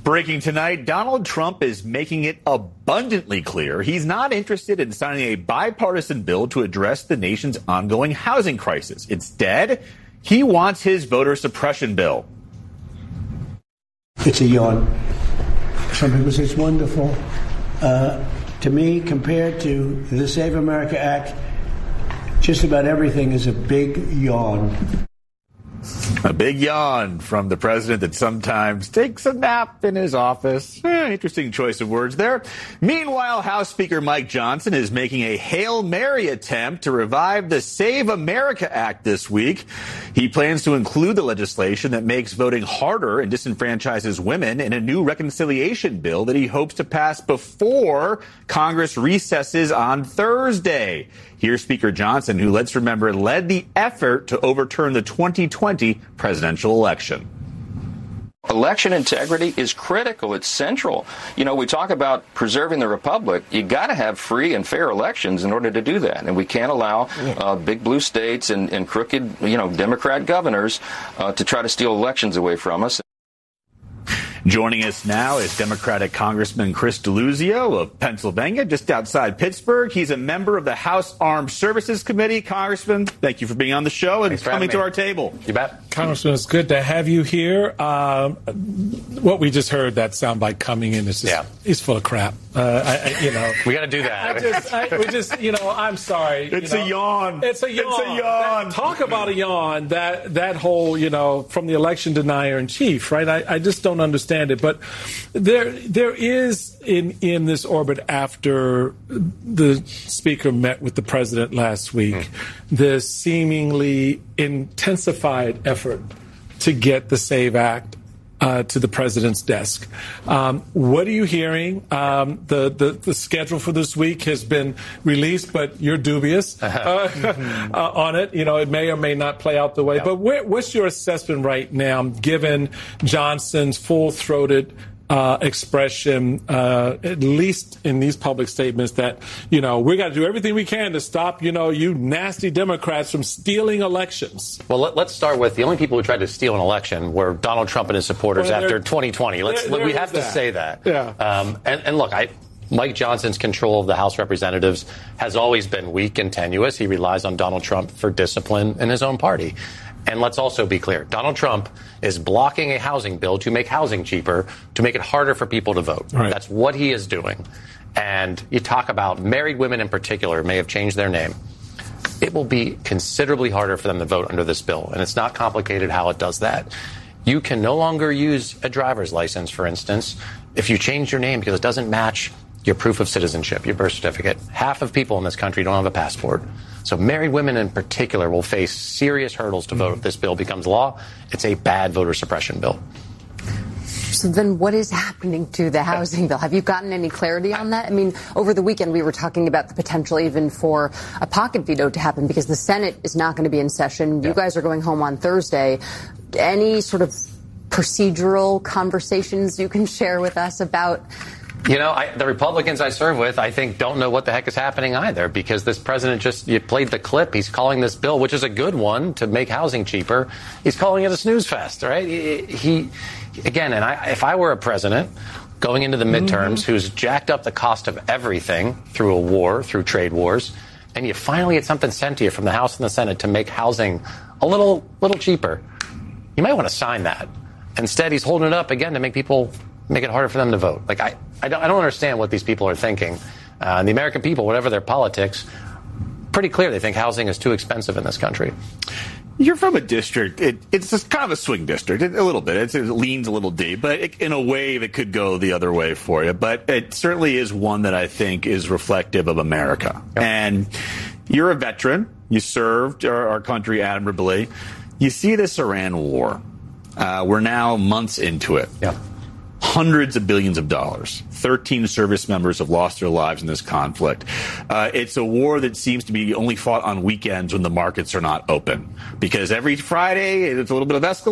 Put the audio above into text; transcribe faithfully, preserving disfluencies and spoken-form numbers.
Breaking tonight, Donald Trump is making it abundantly clear he's not interested in signing a bipartisan bill to address the nation's ongoing housing crisis. Instead, he wants his voter suppression bill. It's a yawn. Some people say it's wonderful. Uh, to me, compared to the Save America Act, just about everything is a big yawn. A big yawn from the president that sometimes takes a nap in his office. Eh, interesting choice of words there. Meanwhile, House Speaker Mike Johnson is making a Hail Mary attempt to revive the Save America Act this week. He plans to include the legislation that makes voting harder and disenfranchises women in a new reconciliation bill that he hopes to pass before Congress recesses on Thursday. Here's Speaker Johnson, who, let's remember, led the effort to overturn the twenty twenty presidential election. Election integrity is critical. It's central. You know, we talk about preserving the republic. You got to have free and fair elections in order to do that. And we can't allow uh, big blue states and, and crooked, you know, Democrat governors uh, to try to steal elections away from us. Joining us now is Democratic Congressman Chris Deluzio of Pennsylvania, just outside Pittsburgh. He's a member of the House Armed Services Committee. Congressman, thank you for being on the show and coming to our table. You bet. Congressman, it's good to have you here. Um, what we just heard, that soundbite coming in, is just, yeah. it's full of crap. Uh, I, I, you know, we got to do that. I just, I, we just, you know, I'm sorry. It's you know, a yawn. It's a yawn. It's a yawn. That, talk about a yawn. That that whole, you know, from the election denier in chief, right? I, I just don't understand it. But there there is in in this orbit after the speaker met with the president last week, mm. this seemingly intensified effort to get the SAVE Act Uh, to the president's desk. Um, what are you hearing? Um, the, the the schedule for this week has been released, but you're dubious uh, mm-hmm. uh, on it. You know, it may or may not play out the way. Yep. But where, what's your assessment right now, given Johnson's full-throated Uh, expression, uh, at least in these public statements, that, you know, we got to do everything we can to stop, you know, you nasty Democrats from stealing elections? Well, let, let's start with the only people who tried to steal an election were Donald Trump and his supporters well, after twenty twenty. Let's there, there we have to that. say that. Yeah. Um, and, and look, I. Mike Johnson's control of the House of Representatives has always been weak and tenuous. He relies on Donald Trump for discipline in his own party. And let's also be clear, Donald Trump is blocking a housing bill to make housing cheaper, to make it harder for people to vote. Right. That's what he is doing. And you talk about married women in particular may have changed their name. It will be considerably harder for them to vote under this bill. And it's not complicated how it does that. You can no longer use a driver's license, for instance, if you change your name because it doesn't match your proof of citizenship, your birth certificate. Half of people in this country don't have a passport. So married women in particular will face serious hurdles to vote if this bill becomes law. It's a bad voter suppression bill. So then what is happening to the housing bill? Have you gotten any clarity on that? I mean, over the weekend we were talking about the potential even for a pocket veto to happen because the Senate is not going to be in session. You yeah. guys are going home on Thursday. Any sort of procedural conversations you can share with us about? You know, I, the Republicans I serve with, I think, don't know what the heck is happening either, because this president just you played the clip. He's calling this bill, which is a good one, to make housing cheaper. He's calling it a snooze fest, right? He, he again, and I, if I were a president going into the midterms mm-hmm. who's jacked up the cost of everything through a war, through trade wars, and you finally get something sent to you from the House and the Senate to make housing a little, little cheaper, you might want to sign that. Instead, he's holding it up again to make people. Make it harder for them to vote. Like, I, I, don't, I don't understand what these people are thinking. Uh, and the American people, whatever their politics, pretty clear they think housing is too expensive in this country. You're from a district. It, it's just kind of a swing district, it, a little bit. It's, it leans a little deep, but it, in a wave, it could go the other way for you. But it certainly is one that I think is reflective of America. Yep. And you're a veteran. You served our, our country admirably. You see this Iran war. Uh, we're now months into it. Yeah. Hundreds of billions of dollars. thirteen service members have lost their lives in this conflict. Uh, it's a war that seems to be only fought on weekends when the markets are not open. Because every Friday, it's a little bit of escalation.